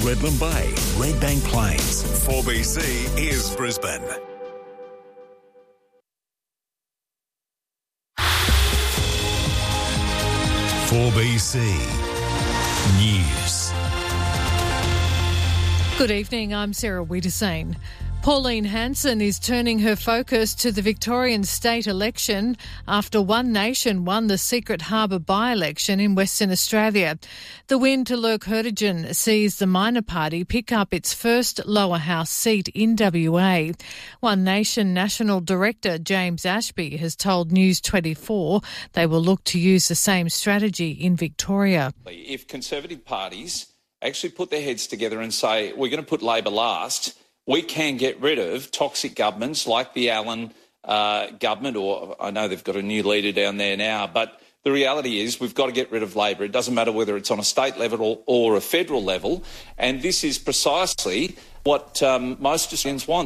Redland Bay, Redbank Plains. 4BC is Brisbane. BC News. Good evening, I'm Sarah Wiedersane. Pauline Hanson is turning her focus to the Victorian state election after One Nation won the Secret Harbour by-election in Western Australia. The win to Lurk Hertigen sees the minor party pick up its first lower house seat in WA. One Nation National Director James Ashby has told News 24 they will look to use the same strategy in Victoria. If Conservative parties actually put their heads together and say, we're going to put Labor last, we can get rid of toxic governments like the Allen government, or I know they've got a new leader down there now, but the reality is we've got to get rid of Labor. It doesn't matter whether it's on a state level or a federal level, and this is precisely what most Australians want.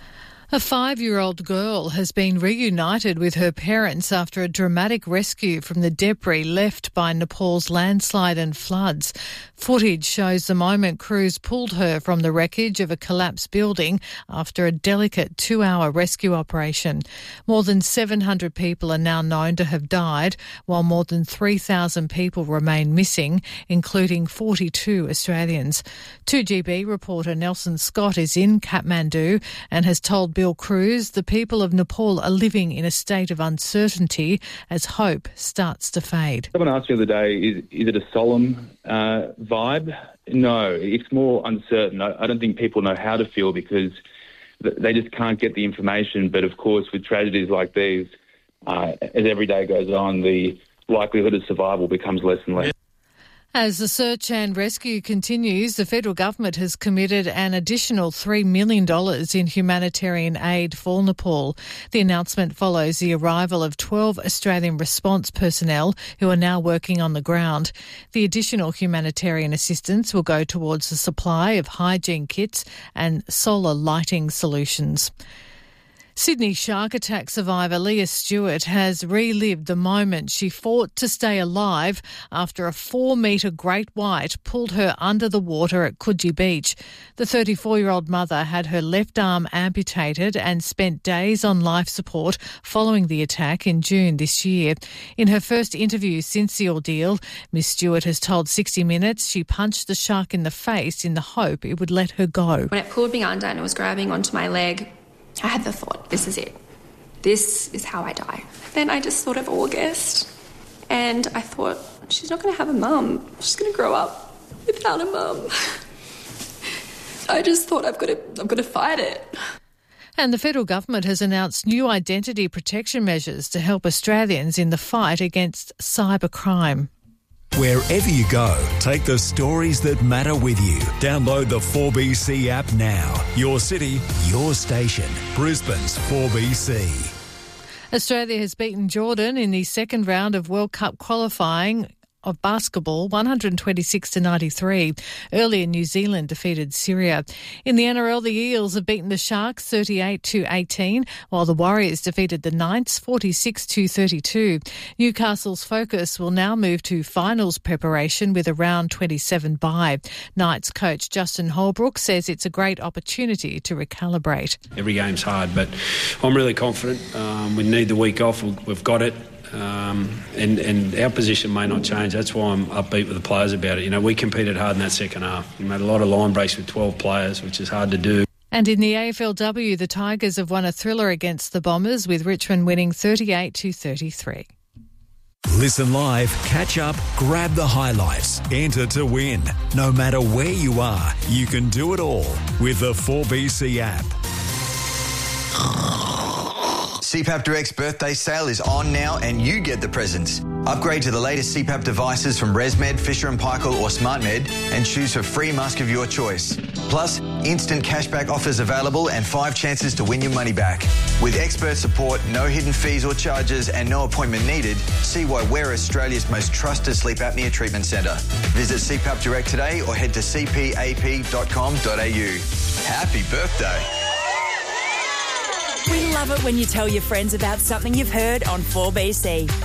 A 5-year-old girl has been reunited with her parents after a dramatic rescue from the debris left by Nepal's landslide and floods. Footage shows the moment crews pulled her from the wreckage of a collapsed building after a delicate 2-hour rescue operation. More than 700 people are now known to have died, while more than 3,000 people remain missing, including 42 Australians. 2GB reporter Nelson Scott is in Kathmandu and has told Bill Cruz the people of Nepal are living in a state of uncertainty as hope starts to fade. Someone asked the other day, is it a solemn vibe? No, it's more uncertain. I don't think people know how to feel because they just can't get the information. But of course, with tragedies like these, as every day goes on, the likelihood of survival becomes less and less. As the search and rescue continues, the federal government has committed an additional $3 million in humanitarian aid for Nepal. The announcement follows the arrival of 12 Australian response personnel who are now working on the ground. The additional humanitarian assistance will go towards the supply of hygiene kits and solar lighting solutions. Sydney shark attack survivor Leah Stewart has relived the moment she fought to stay alive after a 4-metre great white pulled her under the water at Coogee Beach. The 34-year-old mother had her left arm amputated and spent days on life support following the attack in June this year. In her first interview since the ordeal, Miss Stewart has told 60 Minutes she punched the shark in the face in the hope it would let her go. When it pulled me under and it was grabbing onto my leg, I had the thought, this is it. This is how I die. Then I just thought of August and I thought, she's not going to have a mum. She's going to grow up without a mum. I just thought I've got to fight it. And the federal government has announced new identity protection measures to help Australians in the fight against cybercrime. Wherever you go, take the stories that matter with you. Download the 4BC app now. Your city, your station. Brisbane's 4BC. Australia has beaten Jordan in the second round of World Cup qualifying of basketball, 126-93. Earlier, New Zealand defeated Syria. In the NRL, the Eels have beaten the Sharks 38-18, while the Warriors defeated the Knights 46-32. Newcastle's focus will now move to finals preparation with a round 27 bye. Knights coach Justin Holbrook says it's a great opportunity to recalibrate. Every game's hard, but I'm really confident. We need the week off. We've got it. And our position may not change. That's why I'm upbeat with the players about it. You know, we competed hard in that second half. We made a lot of line breaks with 12 players, which is hard to do. And in the AFLW, the Tigers have won a thriller against the Bombers, with Richmond winning 38-33. Listen live, catch up, grab the highlights, enter to win. No matter where you are, you can do it all with the 4BC app. CPAP Direct's birthday sale is on now and you get the presents. Upgrade to the latest CPAP devices from ResMed, Fisher & Paykel or SmartMed and choose for free mask of your choice. Plus, instant cashback offers available and 5 chances to win your money back. With expert support, no hidden fees or charges and no appointment needed, see why we're Australia's most trusted sleep apnea treatment centre. Visit CPAP Direct today or head to cpap.com.au. Happy birthday. We love it when you tell your friends about something you've heard on 4BC.